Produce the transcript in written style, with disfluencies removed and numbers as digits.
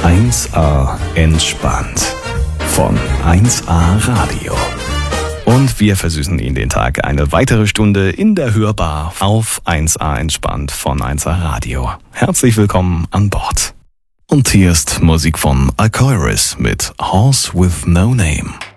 1A entspannt von 1A Radio. Und wir versüßen Ihnen den Tag eine weitere Stunde in der Hörbar auf 1A entspannt von 1A Radio. Herzlich willkommen an Bord. Und hier ist Musik von Alcoiris mit Horse with No Name.